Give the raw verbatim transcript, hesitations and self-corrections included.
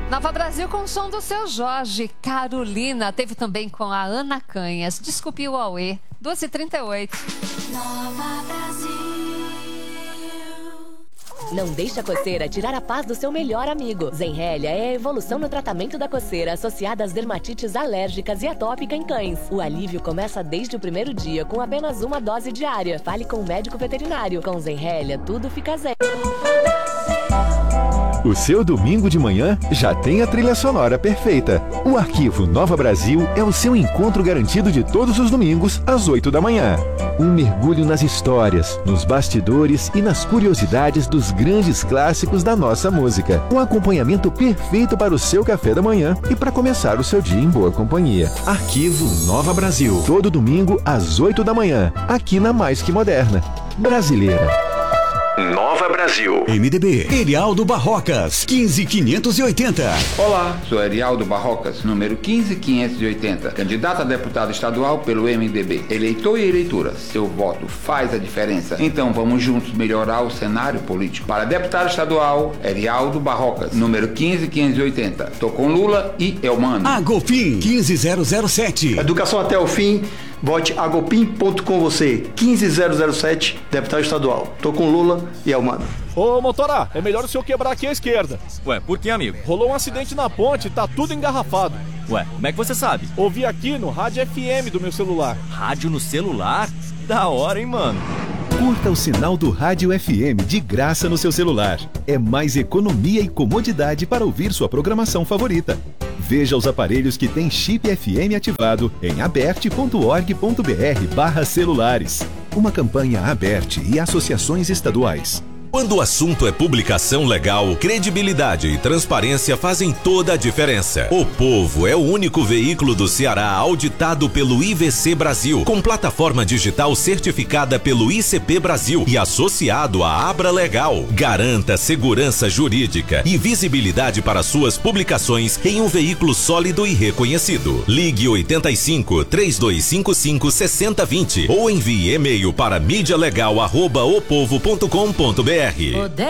Nova Brasil com o som do Seu Jorge. Carolina teve também com a Ana Canhas. Desculpe o auê. doze e trinta e oito. Nova Brasil. Não deixe a coceira tirar a paz do seu melhor amigo. Zenrelia é a evolução no tratamento da coceira associada às dermatites alérgicas e atópica em cães. O alívio começa desde o primeiro dia com apenas uma dose diária. Fale com o médico veterinário. Com Zenrelia, tudo fica zen. O seu domingo de manhã já tem a trilha sonora perfeita. O Arquivo Nova Brasil é o seu encontro garantido de todos os domingos, às oito da manhã. Um mergulho nas histórias, nos bastidores e nas curiosidades dos grandes clássicos da nossa música. Um acompanhamento perfeito para o seu café da manhã e para começar o seu dia em boa companhia. Arquivo Nova Brasil. Todo domingo, às oito da manhã, aqui na Mais Que Moderna. Brasileira. Nova Brasil. M D B. Erialdo Barrocas, quinze mil quinhentos e oitenta. Olá, sou Erialdo Barrocas, número quinze mil quinhentos e oitenta, candidato a deputado estadual pelo M D B. Eleitor e eleitora, seu voto faz a diferença. Então vamos juntos melhorar o cenário político. Para deputado estadual, Erialdo Barrocas, número quinze mil quinhentos e oitenta. Tô com Lula e Elmano. Agopim, quinze mil sete. Educação até o fim. Vote agopim ponto com você, quinze mil sete, deputado estadual. Tô com Lula e Elmano. Ô, motora, é melhor o senhor quebrar aqui à esquerda. Ué, por que, amigo? Rolou um acidente na ponte e tá tudo engarrafado. Ué, como é que você sabe? Ouvi aqui no rádio F M do meu celular. Rádio no celular? Da hora, hein, mano? Curta o sinal do Rádio F M de graça no seu celular. É mais economia e comodidade para ouvir sua programação favorita. Veja os aparelhos que têm chip F M ativado em aberte ponto org ponto br barra celulares. Uma campanha Aberte e associações estaduais. Quando o assunto é publicação legal, credibilidade e transparência fazem toda a diferença. O Povo é o único veículo do Ceará auditado pelo I V C Brasil, com plataforma digital certificada pelo I C P Brasil e associado à Abra Legal. Garanta segurança jurídica e visibilidade para suas publicações em um veículo sólido e reconhecido. Ligue oitenta e cinco, três dois cinco cinco, seis zero dois zero ou envie e-mail para mídia legal arroba o povo ponto com ponto br.